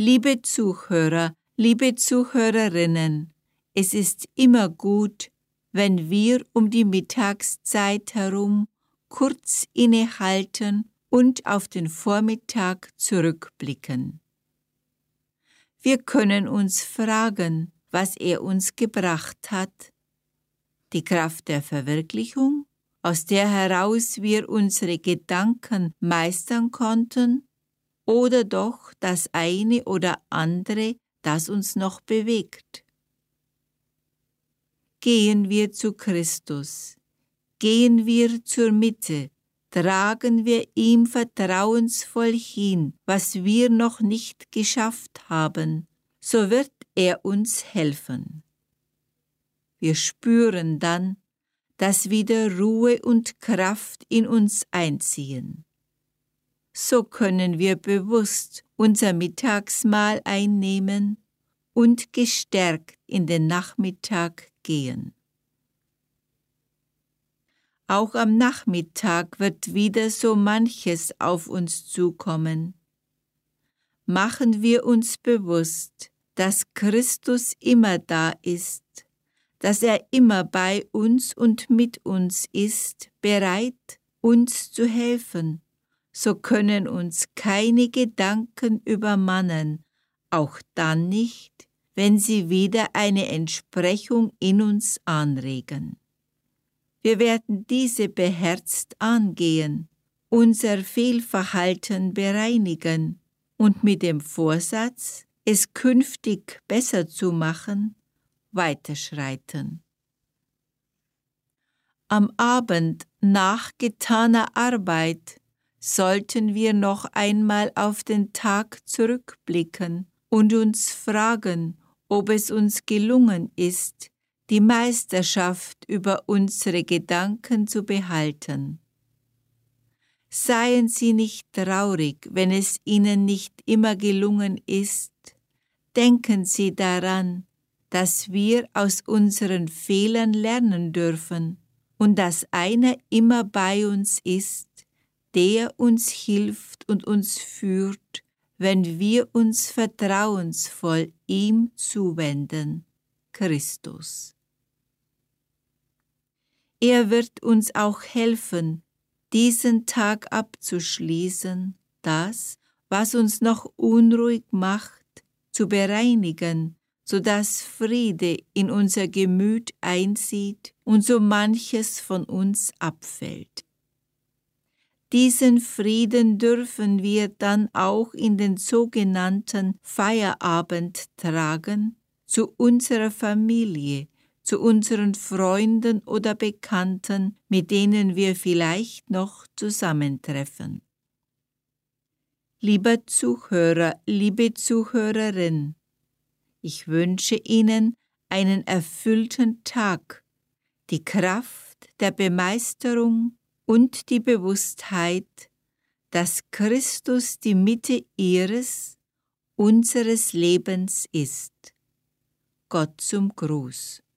Liebe Zuhörer, liebe Zuhörerinnen, es ist immer gut, wenn wir um die Mittagszeit herum kurz innehalten und auf den Vormittag zurückblicken. Wir können uns fragen, was er uns gebracht hat. Die Kraft der Verwirklichung, aus der heraus wir unsere Gedanken meistern konnten, oder doch das eine oder andere, das uns noch bewegt. Gehen wir zu Christus, gehen wir zur Mitte, tragen wir ihm vertrauensvoll hin, was wir noch nicht geschafft haben, so wird er uns helfen. Wir spüren dann, dass wieder Ruhe und Kraft in uns einziehen. So können wir bewusst unser Mittagsmahl einnehmen und gestärkt in den Nachmittag gehen. Auch am Nachmittag wird wieder so manches auf uns zukommen. Machen wir uns bewusst, dass Christus immer da ist, dass er immer bei uns und mit uns ist, bereit, uns zu helfen. So können uns keine Gedanken übermannen, auch dann nicht, wenn sie wieder eine Entsprechung in uns anregen. Wir werden diese beherzt angehen, unser Fehlverhalten bereinigen und mit dem Vorsatz, es künftig besser zu machen, weiterschreiten. Am Abend nach getaner Arbeit sollten wir noch einmal auf den Tag zurückblicken und uns fragen, ob es uns gelungen ist, die Meisterschaft über unsere Gedanken zu behalten. Seien Sie nicht traurig, wenn es Ihnen nicht immer gelungen ist. Denken Sie daran, dass wir aus unseren Fehlern lernen dürfen und dass einer immer bei uns ist, der uns hilft und uns führt, wenn wir uns vertrauensvoll ihm zuwenden, Christus. Er wird uns auch helfen, diesen Tag abzuschließen, das, was uns noch unruhig macht, zu bereinigen, sodass Friede in unser Gemüt einzieht und so manches von uns abfällt. Diesen Frieden dürfen wir dann auch in den sogenannten Feierabend tragen, zu unserer Familie, zu unseren Freunden oder Bekannten, mit denen wir vielleicht noch zusammentreffen. Lieber Zuhörer, liebe Zuhörerin, ich wünsche Ihnen einen erfüllten Tag, die Kraft der Bemeisterung und die Bewusstheit, dass Christus die Mitte unseres Lebens ist. Gott zum Gruß.